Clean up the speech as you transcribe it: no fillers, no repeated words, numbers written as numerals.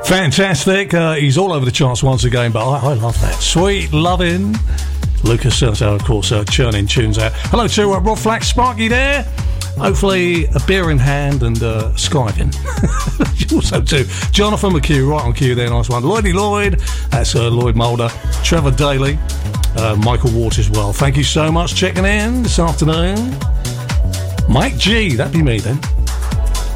Fantastic. He's all over the charts once again, but I love that. Sweet Lovin'. Lucas Serto, of course, churning tunes out. Hello to Rob Flack, Sparky there. Hopefully a beer in hand and skiving. Also to Jonathan McHugh, right on cue there, nice one. Lloydie Lloyd, that's Lloyd Mulder. Trevor Daly, Michael Watt as well. Thank you so much checking in this afternoon. Mike G, that'd be me then.